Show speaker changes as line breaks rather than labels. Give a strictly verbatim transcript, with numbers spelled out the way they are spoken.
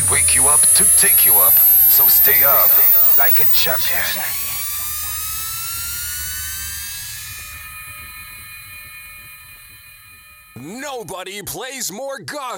Wake you up to take you up. So stay up like a champion.
Nobody plays more gospel.